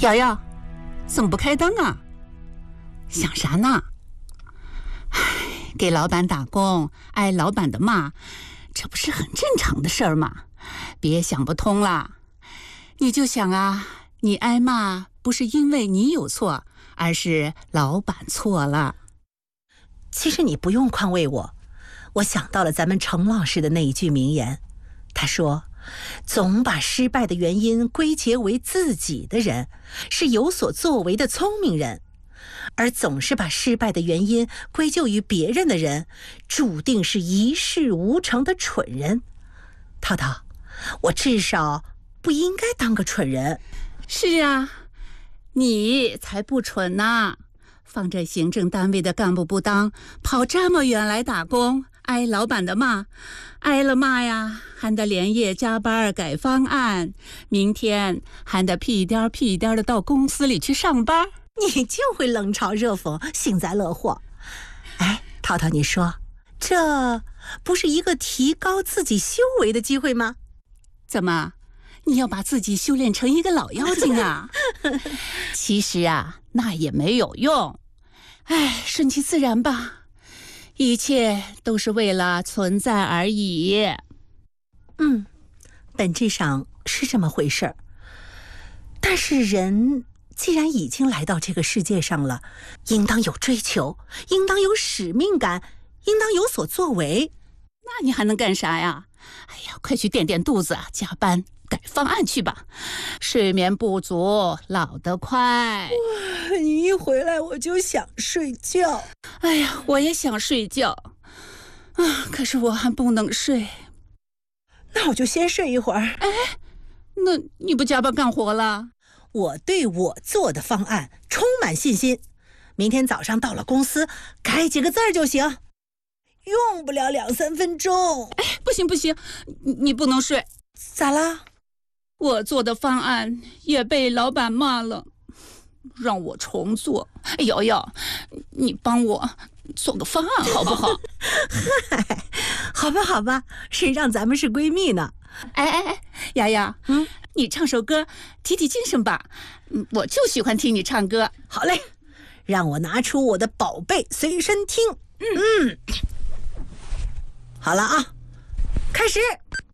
瑶瑶，怎么不开灯啊？想啥呢？给老板打工，挨老板的骂，这不是很正常的事儿吗？别想不通了。你就想啊，你挨骂不是因为你有错，而是老板错了。 其实你不用宽慰我，我想到了咱们程老师的那一句名言，他说，总把失败的原因归结为自己的人，是有所作为的聪明人，而总是把失败的原因归咎于别人的人，注定是一事无成的蠢人。涛涛，我至少不应该当个蠢人。 是啊，你才不蠢呢。放着行政单位的干部不当，跑这么远来打工，挨老板的骂，挨了骂呀，还得连夜加班改方案，明天还得屁颠屁颠的到公司里去上班。 你就会冷嘲热讽，幸灾乐祸。哎，涛涛，你说这不是一个提高自己修为的机会吗？ 怎么，你要把自己修炼成一个老妖精啊？其实啊，那也没有用。哎，顺其自然吧，一切都是为了存在而已。 本质上是这么回事儿。但是人既然已经来到这个世界上了，应当有追求，应当有使命感，应当有所作为。 那你还能干啥呀？哎呀，快去垫垫肚子啊，加班改方案去吧。睡眠不足，老得快。 你一回来我就想睡觉。 哎呀，我也想睡觉啊，可是我还不能睡。 那我就先睡一会儿。 哎，那你不加班干活了？ 我对我做的方案充满信心，明天早上到了公司改几个字就行，用不了2-3分钟。 哎，不行不行，你不能睡。 咋啦？ 我做的方案也被老板骂了，让我重做。瑶瑶，你帮我做个方案好不好？ 嗨，好吧好吧，谁让咱们是闺蜜呢？ 哎，瑶瑶，你唱首歌提提精神吧。我就喜欢听你唱歌。 好嘞，让我拿出我的宝贝随身听。好了啊，开始。